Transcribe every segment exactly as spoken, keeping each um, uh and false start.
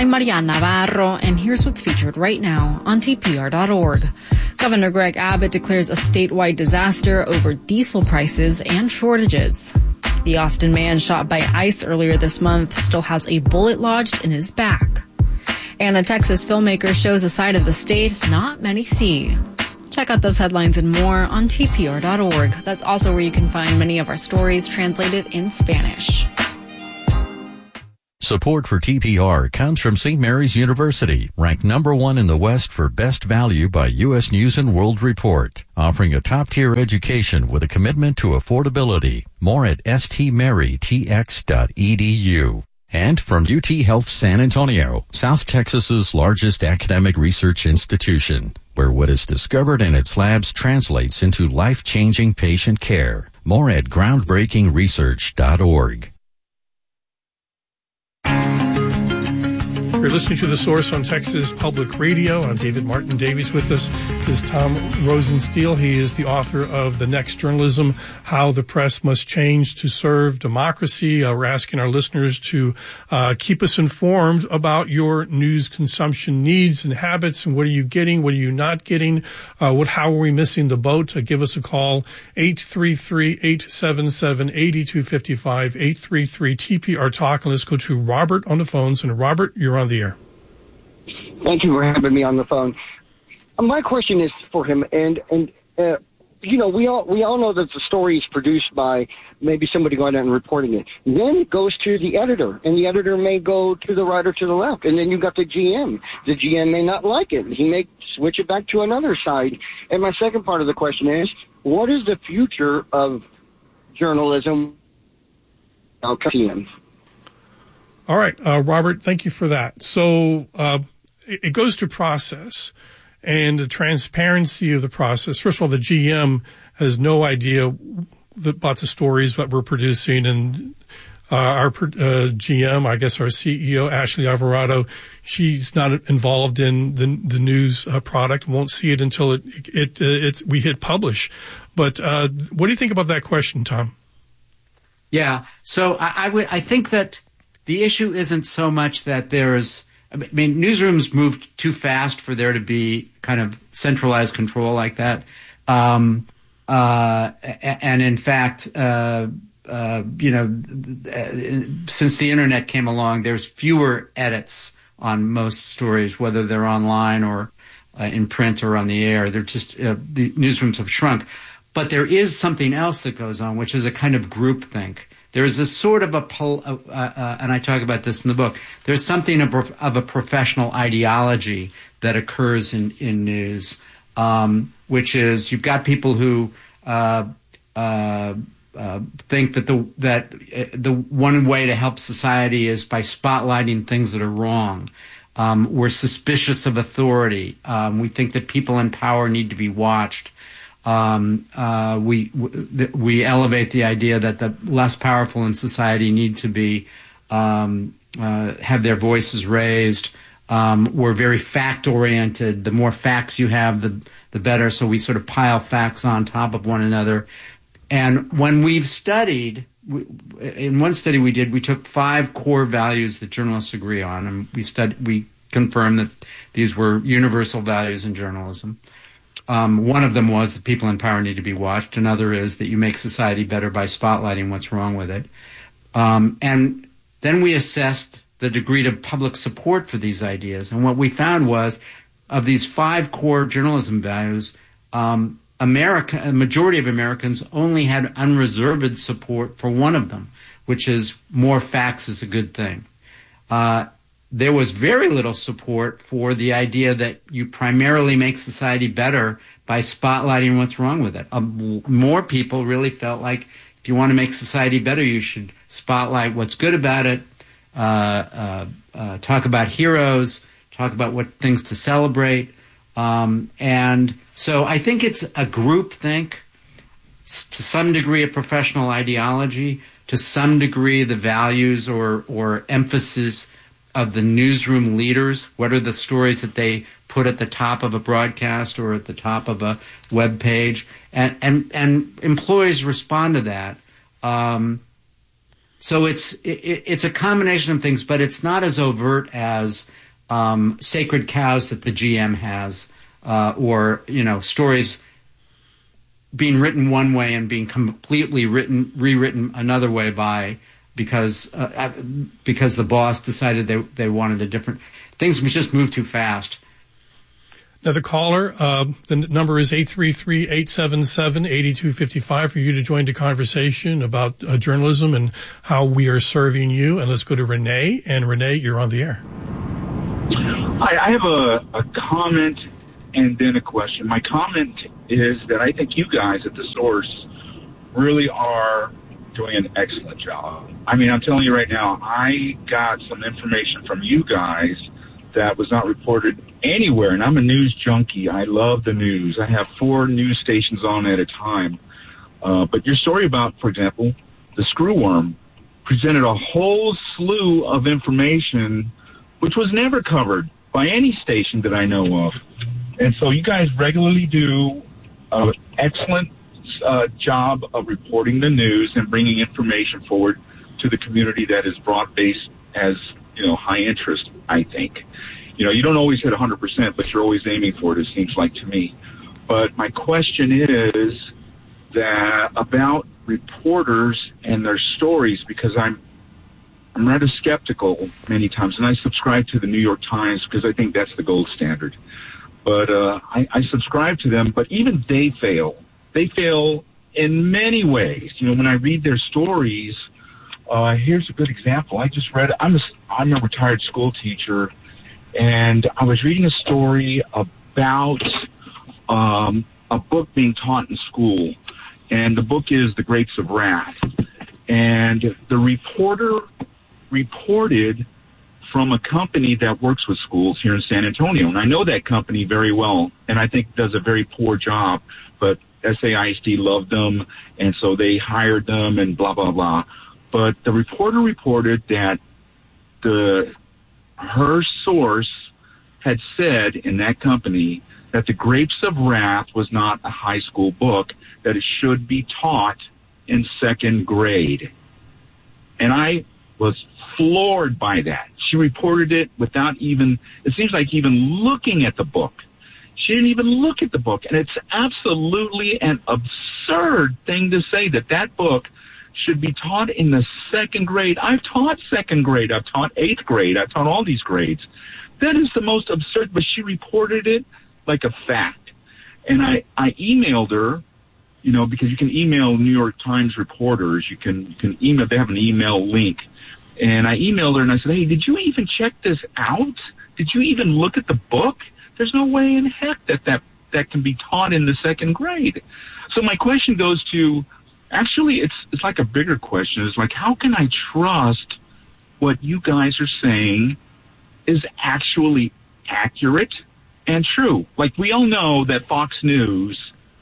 I'm Mariana Navarro, and here's what's featured right now on T P R dot org. Governor Greg Abbott declares a statewide disaster over diesel prices and shortages. The Austin man shot by ICE earlier this month still has a bullet lodged in his back. And a Texas filmmaker shows a side of the state not many see. Check out those headlines and more on T P R dot org. That's also where you can find many of our stories translated in Spanish. Support for T P R comes from Saint Mary's University, ranked number one in the West for best value by U S News and World Report, offering a top-tier education with a commitment to affordability. More at s t mary t x dot e d u. And from U T Health San Antonio, South Texas's largest academic research institution, where what is discovered in its labs translates into life-changing patient care. More at groundbreaking research dot org. You're listening to The Source on Texas Public Radio. I'm David Martin Davies. With us is Tom Rosenstiel. He is the author of The Next Journalism, How the Press Must Change to Serve Democracy. Uh, we're asking our listeners to uh, keep us informed about your news consumption needs and habits, and what are you getting, what are you not getting, uh, what, how are we missing the boat? Uh, give us a call, eight three three, eight seven seven, eight two five five, eight three three T P R Talk. And let's go to Robert on the phones. And Robert, you're on the air. Thank you for having me on the phone. Uh, my question is for him, and and uh, you know, we all we all know that the story is produced by maybe somebody going out and reporting it. Then it goes to the editor, and the editor may go to the right or to the left, and then you've got the G M. The G M may not like it. He may switch it back to another side. And my second part of the question is, what is the future of journalism? I'll cut in. All right, uh, Robert, thank you for that. So uh, it, it goes to process and the transparency of the process. First of all, the G M has no idea about the stories that we're producing, and uh, our uh, G M, I guess our C E O, Ashley Alvarado, she's not involved in the, the news uh, product, won't see it until it, it, it, it we hit publish. But uh, what do you think about that question, Tom? Yeah, so I, I, w- I think that the issue isn't so much that there's, I mean, newsrooms moved too fast for there to be kind of centralized control like that. Um, uh, and in fact, uh, uh, you know, since the internet came along, there's fewer edits on most stories, whether they're online or uh, in print or on the air. They're just, uh, the newsrooms have shrunk. But there is something else that goes on, which is a kind of groupthink. There is a sort of a, pol- uh, uh, and I talk about this in the book, there's something of, of a professional ideology that occurs in, in news, um, which is you've got people who uh, uh, uh, think that the that uh, the one way to help society is by spotlighting things that are wrong. Um, we're suspicious of authority. Um, we think that people in power need to be watched. Um, uh, we, we elevate the idea that the less powerful in society need to be, um, uh, have their voices raised. Um, we're very fact oriented. The more facts you have, the, the better. So we sort of pile facts on top of one another. And when we've studied, we, in one study we did, we took five core values that journalists agree on, and we studied, we confirmed that these were universal values in journalism. Um, one of them was that people in power need to be watched. Another is that you make society better by spotlighting what's wrong with it. Um, and then we assessed the degree of public support for these ideas. And what we found was, of these five core journalism values, um, America, a majority of Americans only had unreserved support for one of them, which is more facts is a good thing. Uh, There was very little support for the idea that you primarily make society better by spotlighting what's wrong with it. Um, more people really felt like if you want to make society better, you should spotlight what's good about it, uh, uh, uh, talk about heroes, talk about what things to celebrate. Um, and so I think it's a groupthink, to some degree a professional ideology, to some degree the values or, or emphasis of the newsroom leaders. What are the stories that they put at the top of a broadcast or at the top of a web page? And and, and employees respond to that. Um, so it's it, it's a combination of things, but it's not as overt as um, Sacred Cows that the G M has, uh, or you know stories being written one way and being completely written rewritten another way by because uh, because the boss decided they they wanted a different things just move too fast. Another caller, uh, the number is eight three three, eight seven seven, eight two five five for you to join the conversation about uh, journalism and how we are serving you. And let's go to Renee. And Renee, you're on the air. Hi, I have a, a comment and then a question. My comment is that I think you guys at The Source really are doing an excellent job. I mean, I'm telling you right now, I got some information from you guys that was not reported anywhere, and I'm a news junkie. I love the news. I have four news stations on at a time. Uh, but your story about, for example, the screwworm presented a whole slew of information which was never covered by any station that I know of. And so you guys regularly do an excellent uh, job of reporting the news and bringing information forward to the community that is broad-based as, you know, high interest, I think. You know, you don't always hit one hundred percent, but you're always aiming for it, it seems like to me. But my question is that about reporters and their stories, because I'm I'm rather skeptical many times, and I subscribe to the New York Times because I think that's the gold standard. But uh, I, I subscribe to them, but even they fail. They fail in many ways. You know, when I read their stories, uh, here's a good example. I just read, I'm a, I'm a retired school teacher, and I was reading a story about um, a book being taught in school, and the book is The Grapes of Wrath. And the reporter reported from a company that works with schools here in San Antonio. And I know that company very well, and I think does a very poor job, but S A I S D loved them, and so they hired them and blah, blah, blah. But the reporter reported that the her source had said in that company that The Grapes of Wrath was not a high school book, that it should be taught in second grade. And I was floored by that. She reported it without even, it seems like even looking at the book. She didn't even look at the book. And it's absolutely an absurd thing to say that that book should be taught in the second grade. I've taught second grade. I've taught eighth grade. I've taught all these grades. That is the most absurd, but she reported it like a fact. And I, I emailed her, you know, because you can email New York Times reporters. You can, you can email, they have an email link. And I emailed her and I said, hey, did you even check this out? Did you even look at the book? There's no way in heck that that, that can be taught in the second grade. So my question goes to, actually, it's it's like a bigger question. It's like, how can I trust what you guys are saying is actually accurate and true? Like, we all know that Fox News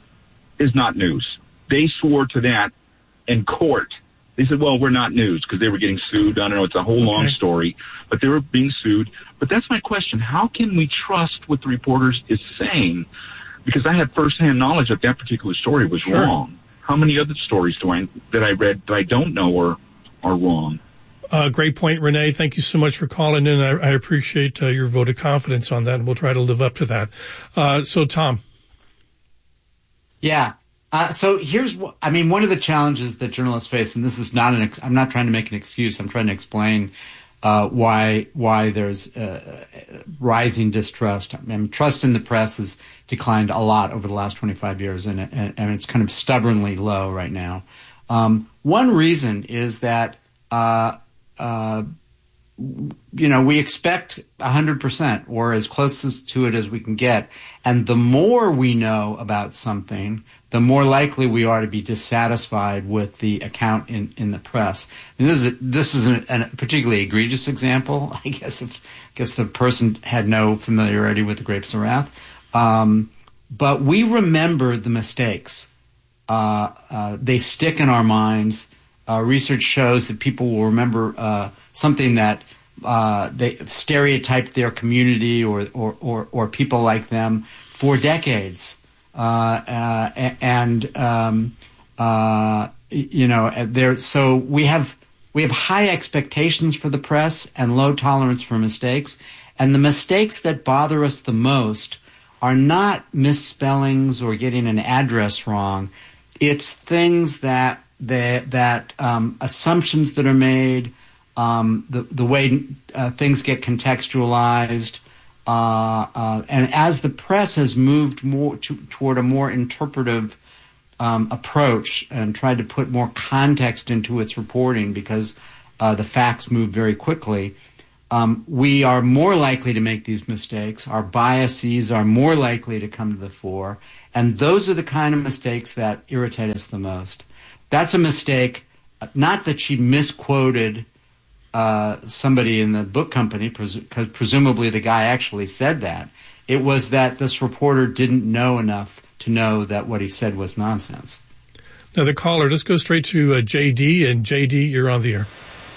is not news. They swore to that in court. They said, well, we're not news because they were getting sued. I don't know. It's a whole long Okay. story, but they were being sued. But that's my question. How can we trust what the reporters is saying? Because I had firsthand knowledge that that particular story was Sure. wrong. How many other stories do I, that I read that I don't know are, are wrong? Uh, great point, Renee. Thank you so much for calling in. I, I appreciate uh, your vote of confidence on that, and we'll try to live up to that. Uh, so, Tom. Yeah. Uh, so here's what, I mean, one of the challenges that journalists face, and this is not an, ex- I'm not trying to make an excuse. I'm trying to explain, uh, why, why there's, uh, rising distrust. I mean, trust in the press has declined a lot over the last twenty-five years, and, and, and it's kind of stubbornly low right now. Um, one reason is that, uh, uh, you know, we expect one hundred percent or as close to it as we can get. And the more we know about something, the more likely we are to be dissatisfied with the account in, in the press. And this is, this is a, a particularly egregious example. I guess if, I guess the person had no familiarity with the Grapes of Wrath. Um, but we remember the mistakes. Uh, uh, they stick in our minds. Uh, research shows that people will remember, uh, something that, uh, they stereotyped their community or, or, or, or people like them for decades. Uh, uh, and, um, uh, you know, there, so we have we have high expectations for the press and low tolerance for mistakes. And the mistakes that bother us the most are not misspellings or getting an address wrong. It's things that that, that um, assumptions that are made, um, the the way uh, things get contextualized, uh, uh, and as the press has moved more to, toward a more interpretive um, approach and tried to put more context into its reporting because uh, the facts move very quickly. Um, we are more likely to make these mistakes. Our biases are more likely to come to the fore. And those are the kind of mistakes that irritate us the most. That's a mistake, not that she misquoted uh, somebody in the book company, because pres- presumably the guy actually said that. It was that this reporter didn't know enough to know that what he said was nonsense. Now, the caller, let's go straight to uh, J D. And J D, you're on the air.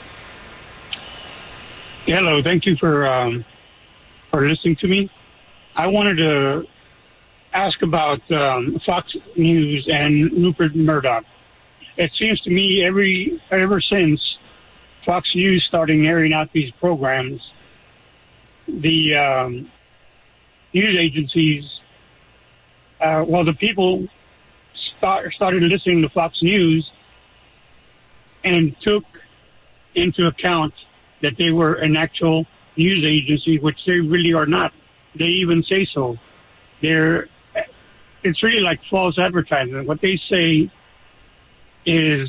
Hello, thank you for um, for listening to me. I wanted to ask about um, Fox News and Rupert Murdoch. It seems to me every ever since Fox News started airing out these programs, the um, news agencies, uh, well, the people start, started listening to Fox News and took into account that they were an actual news agency, which they really are not. They even say so. They're, it's really like false advertising. What they say is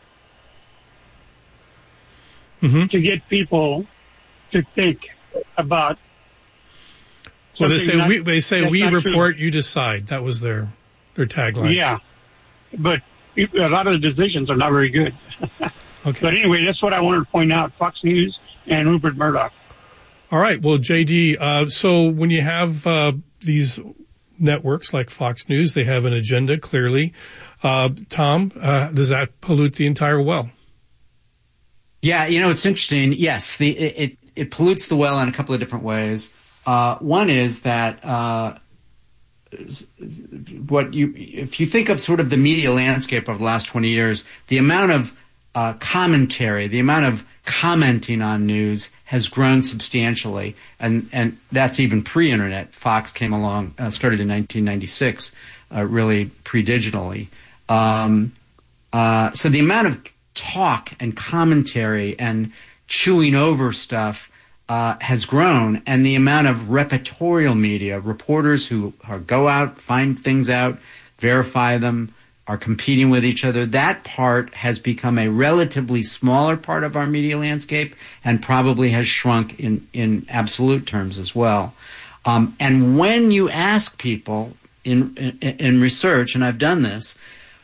mm-hmm. to get people to think about. Well, they say not, we they say we report, true. You decide. That was their their tagline. Yeah, but a lot of the decisions are not very good. Okay. But anyway, that's what I wanted to point out, Fox News and Rupert Murdoch. All right. Well, J D, uh, so when you have uh, these networks like Fox News, they have an agenda, clearly. Uh, Tom, uh, does that pollute the entire well? Yeah, you know, it's interesting. Yes, the, it, it, it pollutes the well in a couple of different ways. Uh, one is that uh, what you, if you think of sort of the media landscape over the last twenty years, the amount of Uh, commentary, the amount of commenting on news has grown substantially, and, and that's even pre-internet. Fox came along, uh, started in nineteen ninety-six, uh, really pre-digitally. Um, uh, so the amount of talk and commentary and chewing over stuff uh, has grown, and the amount of reportorial media, reporters who are, go out, find things out, verify them, are competing with each other, that part has become a relatively smaller part of our media landscape and probably has shrunk in, in absolute terms as well. Um, and when you ask people in, in, in research, and I've done this,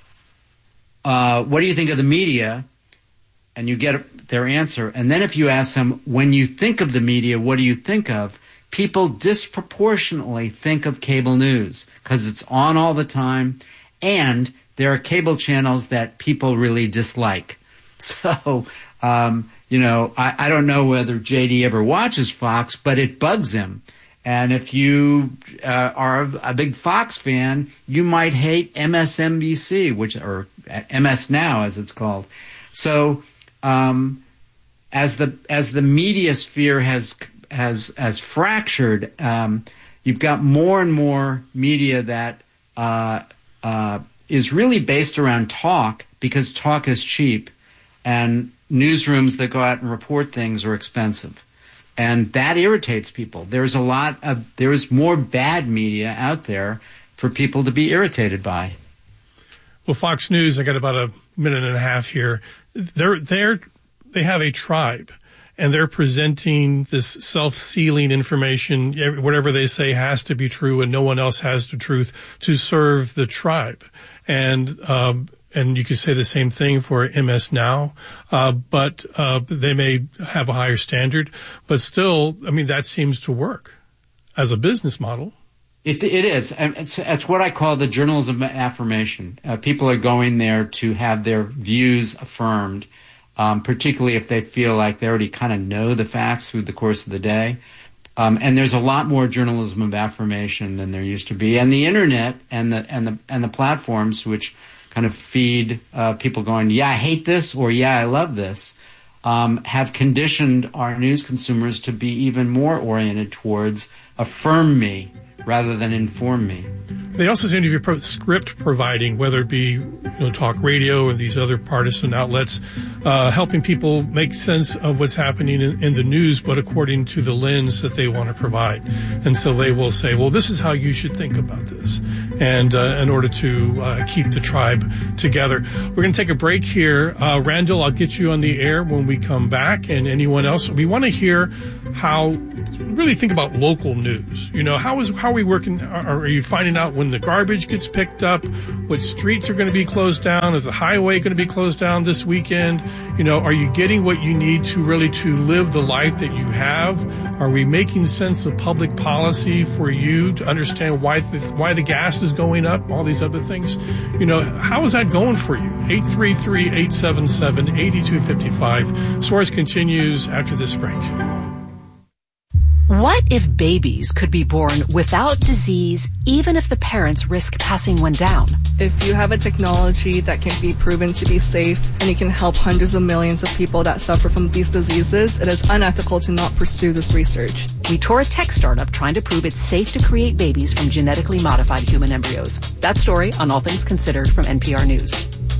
uh, what do you think of the media? And you get their answer. And then if you ask them, when you think of the media, what do you think of? People disproportionately think of cable news because it's on all the time, and there are cable channels that people really dislike. So, um, you know, I, I don't know whether J D ever watches Fox, but it bugs him. And if you uh, are a big Fox fan, you might hate M S N B C, which or M S Now as it's called. So, um, as the as the media sphere has has has fractured, um, you've got more and more media that uh, uh, is really based around talk, because talk is cheap, and newsrooms that go out and report things are expensive. And that irritates people. There's a lot of, there's more bad media out there for people to be irritated by. Well, Fox News, I got about a minute and a half here. They're, they're, they have a tribe, and they're presenting this self-sealing information. Whatever they say has to be true, and no one else has the truth, to serve the tribe. And, um, and you could say the same thing for M S Now, uh, but uh, they may have a higher standard. But still, I mean, that seems to work as a business model. It, it is. It's, it's what I call the journalism of affirmation. Uh, people are going there to have their views affirmed, um, particularly if they feel like they already kind of know the facts through the course of the day. Um, and there's a lot more journalism of affirmation than there used to be. And the internet and the and the and the platforms which kind of feed uh, people going, yeah, I hate this, or yeah, I love this, um, have conditioned our news consumers to be even more oriented towards affirm me rather than inform me. They also seem to be pro- script providing, whether it be you know, talk radio or these other partisan outlets, uh, helping people make sense of what's happening in, in the news, but according to the lens that they want to provide. And so they will say, well, this is how you should think about this, and uh, in order to uh, keep the tribe together. We're going to take a break here. Uh, Randall, I'll get you on the air when we come back, and anyone else. We want to hear how, really think about local news. You know, how is how are we working? Are, are you finding out when the garbage gets picked up? What streets are going to be closed down? Is the highway going to be closed down this weekend? You know, are you getting what you need to really to live the life that you have? Are we making sense of public policy for you to understand why the, why the gas is going up? All these other things. You know, how is that going for you? eight three three, eight seven seven, eight two five five. Source continues after this break. What if babies could be born without disease, even if the parents risk passing one down? If you have a technology that can be proven to be safe and you can help hundreds of millions of people that suffer from these diseases, it is unethical to not pursue this research. We tour a tech startup trying to prove it's safe to create babies from genetically modified human embryos. That story on All Things Considered from N P R News.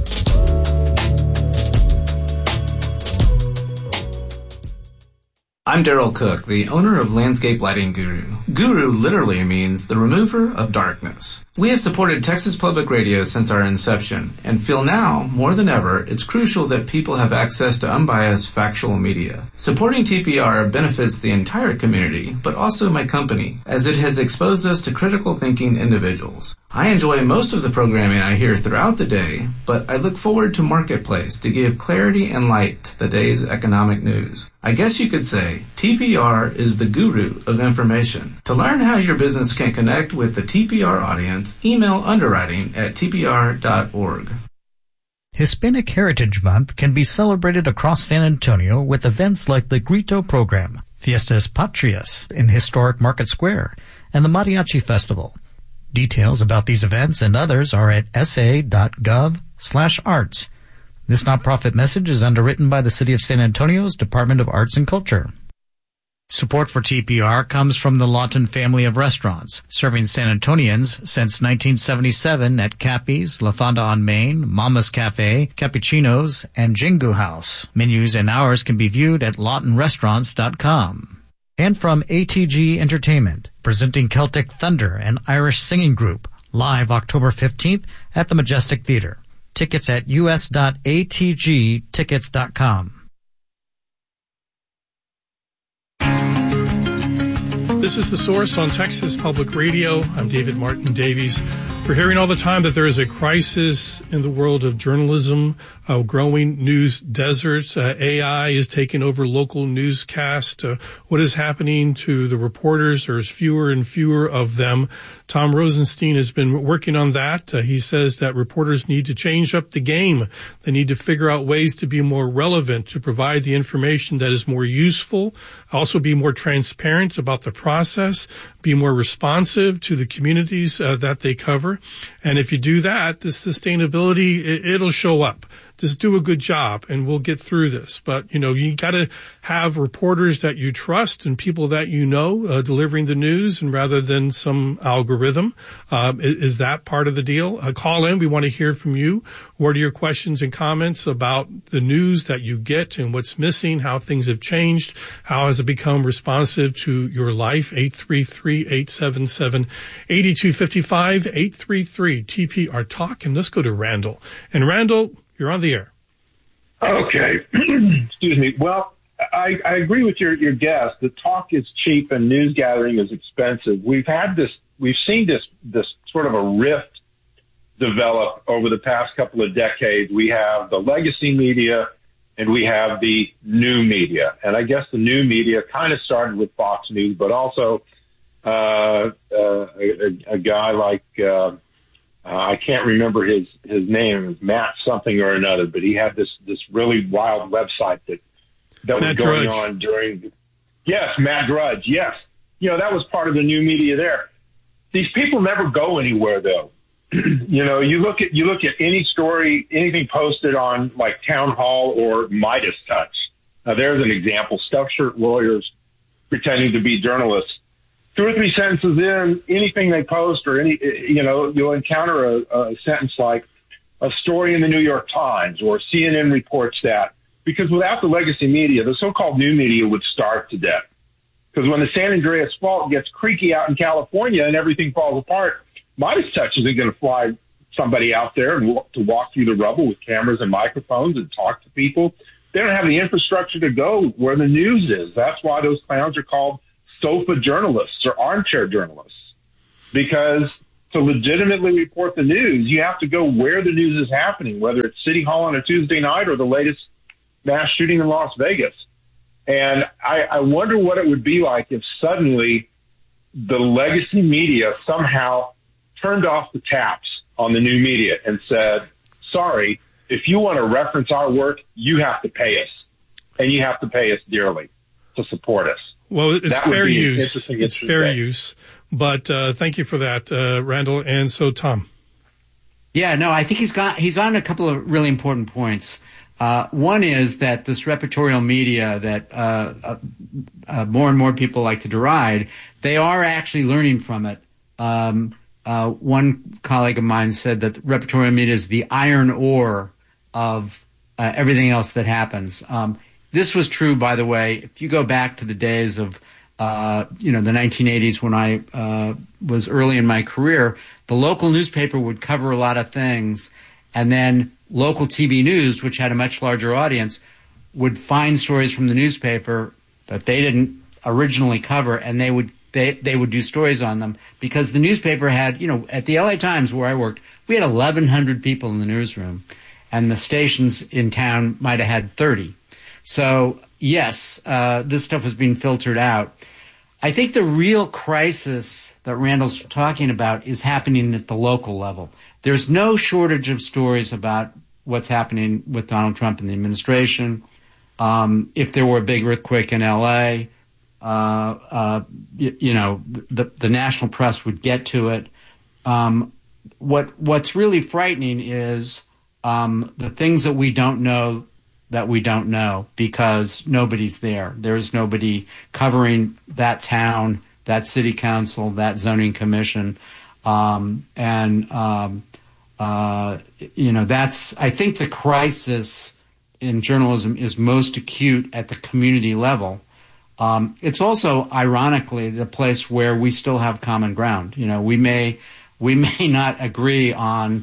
I'm Daryl Cook, the owner of Landscape Lighting Guru. Guru literally means the remover of darkness. We have supported Texas Public Radio since our inception and feel now, more than ever, it's crucial that people have access to unbiased factual media. Supporting T P R benefits the entire community, but also my company, as it has exposed us to critical thinking individuals. I enjoy most of the programming I hear throughout the day, but I look forward to Marketplace to give clarity and light to the day's economic news. I guess you could say T P R is the guru of information. To learn how your business can connect with the T P R audience, email underwriting at T P R dot org. Hispanic Heritage Month can be celebrated across San Antonio with events like the Grito Program, Fiestas Patrias in historic Market Square, and the Mariachi Festival. Details about these events and others are at s a dot gov slash arts. This nonprofit message is underwritten by the City of San Antonio's Department of Arts and Culture. Support for T P R comes from the Lawton family of restaurants, serving San Antonians since nineteen seventy-seven at Cappy's, La Fonda on Main, Mama's Cafe, Cappuccino's, and Jingu House. Menus and hours can be viewed at lawton restaurants dot com. And from A T G Entertainment, presenting Celtic Thunder and Irish Singing Group, live October fifteenth at the Majestic Theater. Tickets at u s dot a t g tickets dot com. This is The Source on Texas Public Radio. I'm David Martin Davies. We're hearing all the time that there is a crisis in the world of journalism, a growing news desert. Uh, A I is taking over local newscast. Uh, what is happening to the reporters? There's fewer and fewer of them. Tom Rosenstein has been working on that. Uh, he says that reporters need to change up the game. They need to figure out ways to be more relevant, to provide the information that is more useful, also be more transparent about the process, be more responsive to the communities uh, that they cover. And if you do that, the sustainability, it, it'll show up. Just do a good job and we'll get through this. But, you know, you got to have reporters that you trust and people that you know uh, delivering the news, and rather than some algorithm. Um, is, is that part of the deal? Uh, call in. We want to hear from you. What are your questions and comments about the news that you get and what's missing, how things have changed, how has it become responsive to your life? eight three three, eight seven seven, eight two five five, eight three three T P R Talk. And let's go to Randall. And Randall, you're on the air. Okay. Excuse me. Well, I, I agree with your, your guest. The talk is cheap and news gathering is expensive. We've had this, we've seen this, this sort of a rift develop over the past couple of decades. We have the legacy media and we have the new media. And I guess the new media kind of started with Fox News, but also uh, uh, a, a guy like, uh, Uh, I can't remember his, his name. It was Matt something or another, but he had this, this really wild website that, that was going Drudge. on during, yes, Matt Drudge. Yes. You know, that was part of the new media there. These people never go anywhere though. You know, you look at, you look at any story, anything posted on like Town Hall or Midas Touch. Now, there's an example. Stuffed shirt lawyers pretending to be journalists. Two or three sentences in, anything they post or any, you know, you'll encounter a, a sentence like a story in the New York Times or C N N reports that. Because without the legacy media, the so-called new media would starve to death. Because when the San Andreas Fault gets creaky out in California and everything falls apart, Midas Touch isn't going to fly somebody out there and walk, to walk through the rubble with cameras and microphones and talk to people. They don't have the infrastructure to go where the news is. That's why those clowns are called sofa journalists or armchair journalists. Because to legitimately report the news, you have to go where the news is happening, whether it's City Hall on a Tuesday night or the latest mass shooting in Las Vegas. And I, I wonder what it would be like if suddenly the legacy media somehow turned off the taps on the new media and said, sorry, if you want to reference our work, you have to pay us. And you have to pay us dearly to support us. Well, it's That would fair be an use. interesting- It's interesting fair thing. use. But uh, thank you for that, uh, Randall. And so, Tom. Yeah, no, I think he's got he's on a couple of really important points. Uh, one is that this repertorial media that uh, uh, uh, more and more people like to deride, they are actually learning from it. Um, uh, one colleague of mine said that repertorial media is the iron ore of uh, everything else that happens. Um, this was true, by the way, if you go back to the days of uh, you know, the nineteen eighties when I uh, was early in my career, the local newspaper would cover a lot of things, and then local T V news, which had a much larger audience, would find stories from the newspaper that they didn't originally cover, and they would they they would do stories on them because the newspaper had, you know, at the L A Times where I worked, we had eleven hundred people in the newsroom, and the stations in town might have had thirty. So yes, uh, this stuff was being filtered out. I think the real crisis that Randall's talking about is happening at the local level. There's no shortage of stories about what's happening with Donald Trump and the administration. Um, if there were a big earthquake in L A, uh, uh, you, you know, the, the national press would get to it. Um, what what's really frightening is um, the things that we don't know that we don't know because nobody's there. There's nobody covering that town, that city council, that zoning commission. Um, and, um, uh, you know, that's, I think the crisis in journalism is most acute at the community level. Um, it's also, ironically, the place where we still have common ground. You know, we may, we may not agree on,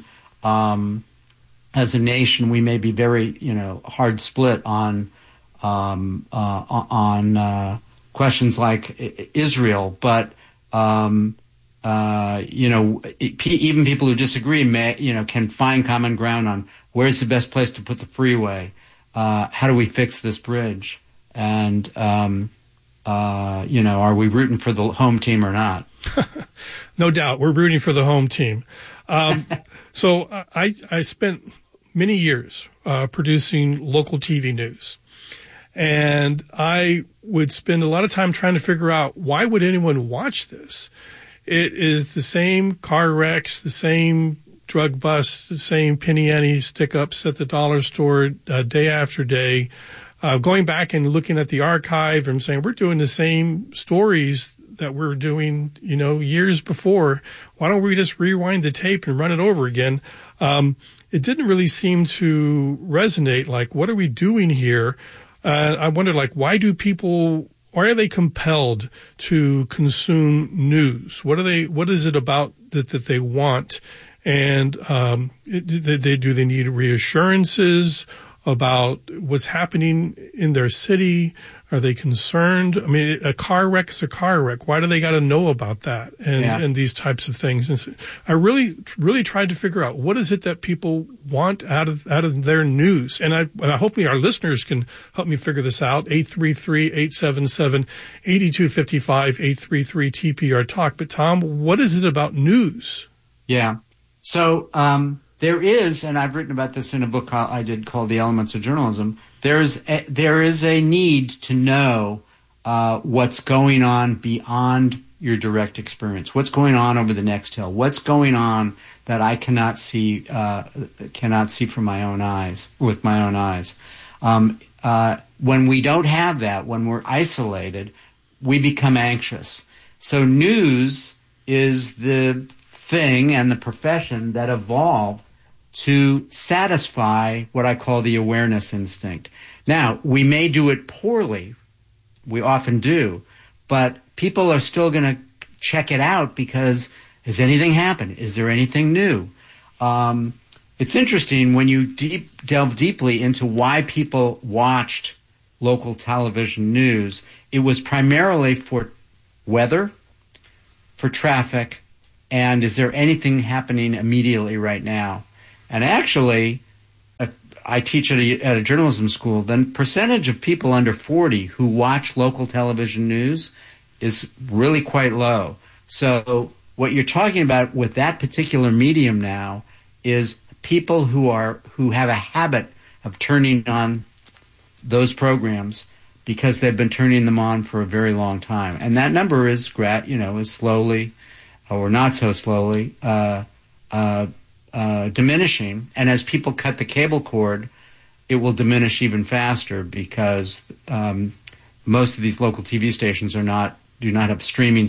um, as a nation, we may be very, you know, hard split on um, uh, on uh, questions like Israel, but um, uh, you know, even people who disagree may, you know, can find common ground on where's the best place to put the freeway, uh, how do we fix this bridge, and um, uh, you know, are we rooting for the home team or not? No doubt, we're rooting for the home team. Um, so I I spent many years uh, producing local T V news. And I would spend a lot of time trying to figure out why would anyone watch this? It is the same car wrecks, the same drug busts, the same penny ante stick-ups at the dollar store uh, day after day. Uh, going back and looking at the archive and saying, we're doing the same stories that we're doing, you know, years before. Why don't we just rewind the tape and run it over again? Um, it didn't really seem to resonate. Like, what are we doing here? Uh, I wondered, like, why do people, why are they compelled to consume news? What are they, what is it about that, that they want? And, um, it, they, they, do they need reassurances about what's happening in their city? Are they concerned? I mean, a car wreck is a car wreck. Why do they got to know about that and, yeah. and these types of things? And so I really, really tried to figure out what is it that people want out of, out of their news. And I, and I hope our listeners can help me figure this out. eight three three, eight seven seven, eight two five five, eight three three T P R talk. But Tom, what is it about news? Yeah. So, um, there is, and I've written about this in a book I did called The Elements of Journalism. There's a, there is a need to know uh, what's going on beyond your direct experience. What's going on over the next hill? What's going on that I cannot see uh, cannot see from my own eyes with my own eyes? Um, Uh, when we don't have that, when we're isolated, we become anxious. So news is the thing and the profession that evolved to satisfy what I call the awareness instinct. Now, we may do it poorly. We often do. But people are still going to check it out because has anything happened? Is there anything new? Um, it's interesting when you deep, delve deeply into why people watched local television news. It was primarily for weather, for traffic, and is there anything happening immediately right now? And actually, uh, I teach at a, at a journalism school, the percentage of people under forty who watch local television news is really quite low. So what you're talking about with that particular medium now is people who are who have a habit of turning on those programs because they've been turning them on for a very long time, and that number is, you know, is slowly, or not so slowly, uh, uh, uh, diminishing. And as people cut the cable cord, it will diminish even faster because um, most of these local T V stations are not do not have streaming